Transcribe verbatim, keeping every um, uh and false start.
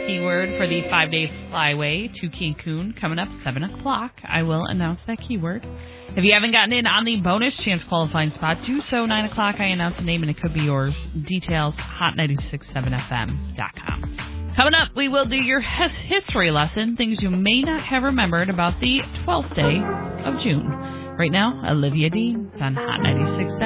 keyword for the five-day flyway to Cancun coming up seven o'clock. I will announce that keyword. If you haven't gotten in on the bonus chance qualifying spot, do so. nine o'clock, I announce the name, and it could be yours. Details, hot nine six seven f m dot com. Coming up, we will do your his- history lesson, things you may not have remembered about the twelfth day of June. Right now, Olivia Dean on Hot ninety-six point seven.